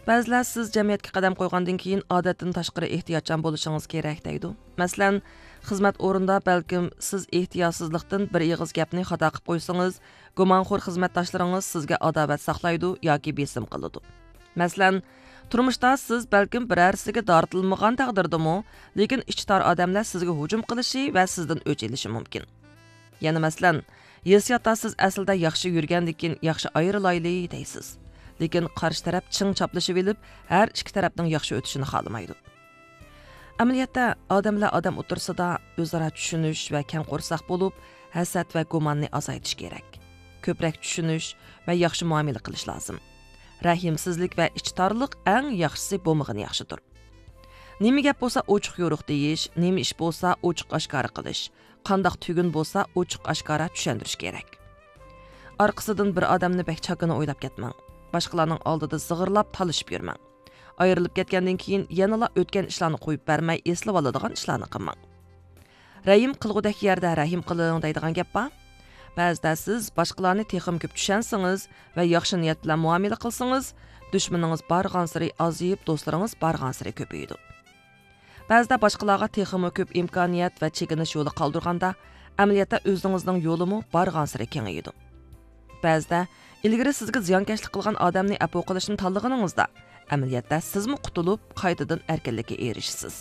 Ba'zilar siz jamiyatga qadam qo'ygandan keyin odatdan tashqari ehtiyotchan bo'lishingiz kerak deydi. Masalan, xizmat o'rinda balkim siz ehtiyotsizlikdan bir ig'iz gapni xato qilib qo'ysangiz, gumonxo'r xizmatdoshlaringiz sizga adovat saqlaydi yoki besim qiladi. Masalan, turmushda siz balkim birarsiga tortilmagan taqdirdami, lekin ichtar odamlar sizga hujum qilishi va sizdan o'ch olishi mumkin. Yana masalan, hissiyotda siz aslida yaxshi yurgandan keyin yaxshi ayrilayli deysiz. Lekin qarshi taraf ching chaplashib elib, har ikki tarafning yaxshi o'tishini xohlamaydi. Amaliyotda odamlar odam o'tirsida o'zaro tushunish va kam qo'rsoq bo'lib, hasad va gumonni azaytish kerak. Ko'proq tushunish va yaxshi muomala qilish lozim. Rahimsizlik va ichtorlik eng yaxshisi bo'lmag'ini yaxshidir. Nima gap bo'lsa ochiq yo'riq deyish, nima ish bo'lsa ochiq oshkora qilish, qandoq tugun bo'lsa ochiq oshkora tushuntirish kerak. Orqasidan bir odamni bek chaqini o'ylab ketmang. Boshqalarning oldida zig'irlab talishib yurmang. Ayrilib ketgandan keyin yanala o'tgan ishlarni qo'yib bermay eslab oladigan ishlarni qilmang. Rahim qilg'udek yerda rahim qiling deydigan gap bor. Ba'zida siz boshqalarni texim ko'p tushunsangiz va yaxshi niyat bilan muomala qilsangiz, dushmaningiz barg'ansiri aziyib, do'stlaringiz barg'ansiri ko'payadi. Ba'zida boshqalarga texim ko'p imkoniyat va chekinish yo'li qoldirganda, amaliyotda o'zingizning yo'limi barg'ansiri kengayadi. Ba'zida ilgari sizga ziyonkashlik qilgan odamni apu qilishni tanlaganingizda, amaliyotda sizmi qutulib, qaytadan erkinlikka erishsiz.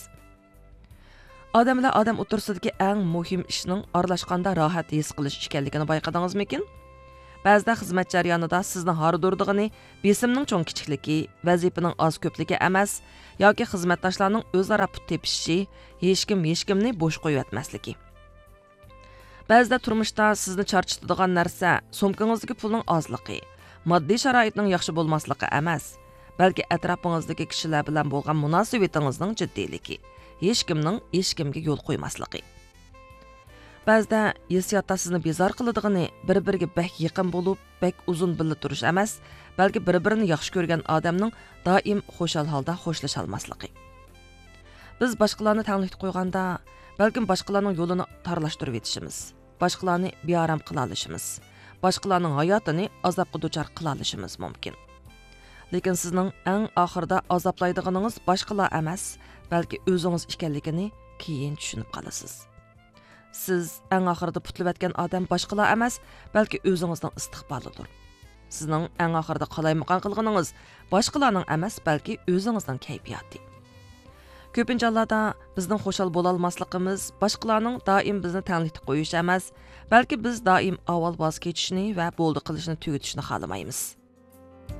Odamlar odam o'tirsidagi eng muhim ishning aralashganda rohat his qilish ekanligini bayqadingizmi? Ba'zida xizmat jarayonida sizni hordurdig'ini besimning cho'ng kichikligi, vazifaning oz ko'pligi emas, yoki xizmatdoshlarning o'zaro put tepishishi, hech kimni bo'sh qo'yib etmasligi. Ba'zida turmushda sizni charchatadigan narsa sumkangizdagi pulning ozligi, moddiy sharoitning yaxshi bo'lmasligi emas, balki atrofingizdagi kishilar bilan bo'lgan munosabatingizning jiddiyligi, hech kimga yo'l qo'ymasligi. Ba'zida hissiyotda sizni bezor qiladigani bir-biriga bak yaqin bo'lib, bak uzun birga turish emas, balki bir-birini yaxshi ko'rgan odamning doim xo'shal holda xo'shlasha olmasligi. Biz boshqalarni tanlib qo'yganda, balkim boshqalarning yo'lini tarlashtirib etishimiz, boshqalarni bearam qila olishimiz, boshqalarning hayotini azobga duchor qila olishimiz mumkin. Lekin sizning eng oxirida azoblaydiganingiz boshqalar emas, balki o'zingiz ekanligini keyin tushunib qolasiz. Siz eng oxirida putlab etgan odam boshqalar emas, balki o'zingizning istiqbolidir. Sizning eng oxirida qalaymaqan qilganingiz boshqalarning emas, balki o'zingizning kayfiyati. Ko'pincha hollarda bizning xo'shal bo'la olmasligimiz boshqalarning doim bizni tanlitib qo'yish emas, balki biz doim avval voz kechishni va bo'ldi qilishni tugatishni xohlamaymiz.